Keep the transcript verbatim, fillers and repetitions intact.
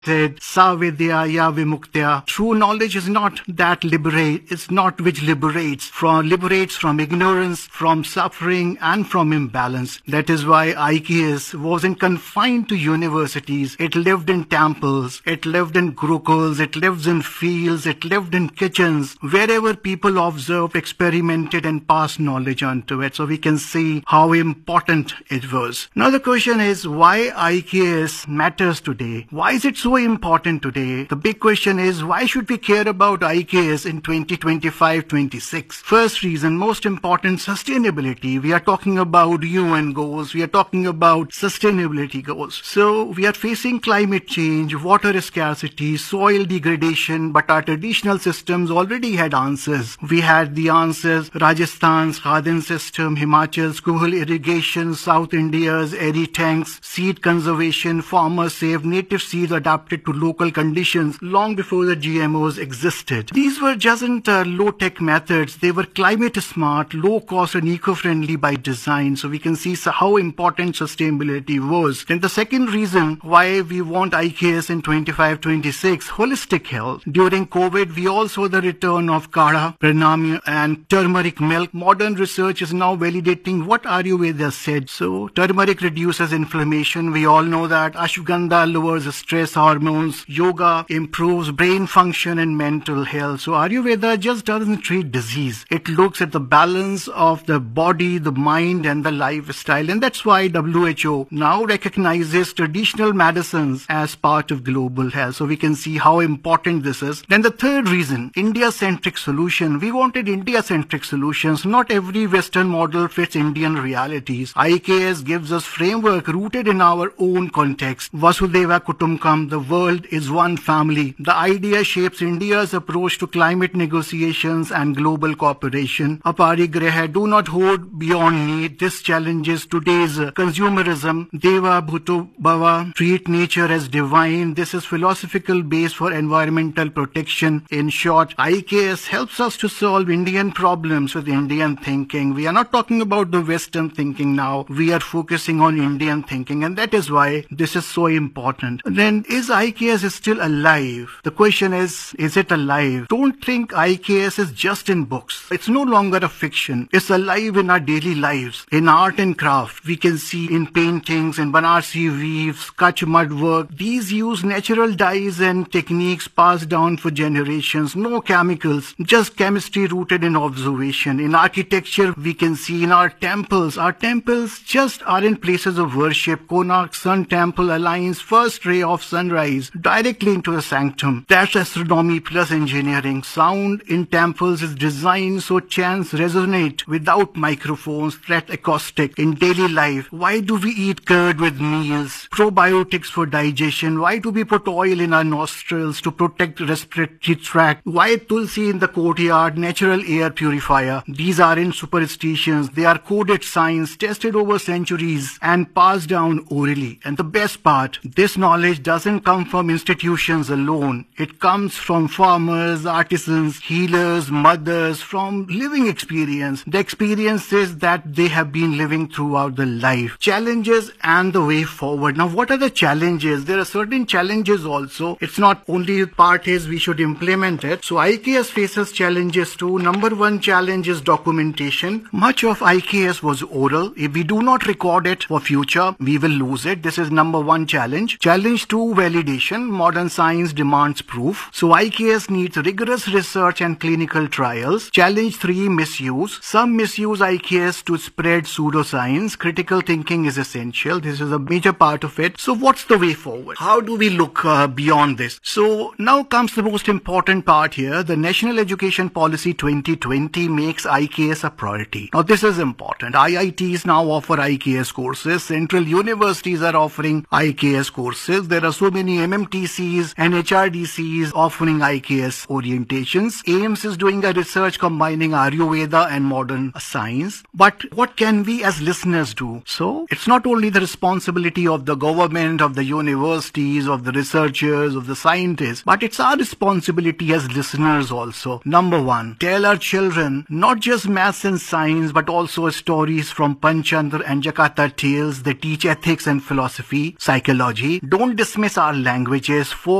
said, Savidyaya Vimuktya. True knowledge is not that liberate, it's not which liberates from liberates from ignorance, from suffering, and from imbalance. That is why I K S wasn't confined to universities. It lived in temples, it lived in gurukuls, it lives in fields, it lived in kitchens, wherever people observed, experimented, and passed knowledge onto it. So we can see how important it was. Now the question is, why I K S matters today? Why is it so important today? The big question is, why should we care about I K S in twenty twenty-five twenty-six? First reason, most important, sustainability. We are talking about U N goals. We are talking about sustainability goals. So we are facing climate change, water scarcity, soil degradation, but our traditional systems already had answers. We had the answers: Rajasthan's Khadin system, Himachal's Kuhal irrigation, South India's airy tanks, seed conservation, farmers saved native seeds adapted to local conditions long before the G M Os existed. These were just uh, low-tech methods. They were climate smart, low-cost, and eco-friendly by design. So we can see how important sustainability was. Then the second reason why we want I K S in twenty-five twenty-six, holistic health. During COVID, we all saw the return of Kadha, Pranami, and turmeric milk. Modern research is now validating what Ayurveda said. So turmeric reduces inflammation. We all know that. Ashwagandha lowers stress hormones. Yoga improves brain function and mental health. So Ayurveda just doesn't treat disease. It looks at the balance of the body, the mind, and the lifestyle. And that's why W H O now recognizes traditional medicines as part of global health. So we can see how important this is. Then the third reason, India-centric solution. We wanted India-centric solutions. Not every Western model fits Indian realities. I K S gives us framework rooted in our own context. Vasudhaiva Kutumbakam, the world is one family. The idea shapes India's approach to climate negotiations and global cooperation. Aparigraha, do not hoard beyond need. This challenges today's consumerism. Deva Bhuto Bhava, treat nature as divine. This is philosophical base for environmental protection. In short, I K S helps us to solve Indian problems with Indian thinking. We are not talking about the Western thinking now. We are focusing on Indian thinking, and that is why this is so important. Then, is I K S still alive? The question is, is it alive? Don't think I K S is just in books. It's no longer a fiction. It's alive in our daily lives. In art and craft, we can see in paintings, in Banarsi weaves, Kutch mud work. These use natural dyes and techniques passed down for generations. No chemicals, just chemistry rooted in observation. In architecture, we can see in our temples. Our temples just aren't places of worship. Konark Sun Temple aligns first ray of sunrise directly into a sanctum. That's astronomy plus engineering. Sound in temples is designed so chants resonate without microphones. That's acoustic. In daily life, why do we eat curd with meals? Probiotics for digestion. Why do we put oil in our nostrils to protect respiratory tract? Why tulsi in the courtyard? Natural air purifier. These aren't superstitions. They are coded science tested over centuries and passed down orally. And the best part, this knowledge doesn't come from institutions alone. It comes from farmers, artisans, healers, mothers, from living experience. The experiences that they have been living throughout the life. Challenges and the way forward. Now, what are the challenges? There are certain challenges also. It's not only part is we should implement it. So I K S faces challenges too. Number one challenge is documentation. Much of I K S was oral. If we do not record it for future, we will lose it. This is number one challenge. Challenge two, validation. Modern science demands proof. So I K S needs rigorous research and clinical trials. Challenge three, misuse. Some misuse I K S to spread pseudoscience. Critical thinking is essential. This is a major part of it. So what's the way forward? How do we look uh, beyond this? So now comes the most important part here. The National Education Policy twenty twenty makes I K S a priority. Now this is important. I I Ts now offer I K S courses. Central universities are offering I K S courses. There are so many M M T Cs and H R D Cs offering I K S orientations. A I M S is doing a research combining Ayurveda and modern science. But what can we as listeners do? So it's not only the responsibility of the government, of the universities, of the researchers, of the scientists, but it's our responsibility as listeners also. Number one, tell our children not just maths and science, but also stories from Panchandra and Jakarta tales. They teach ethics and philosophy, psychology. Don't dismiss our languages, four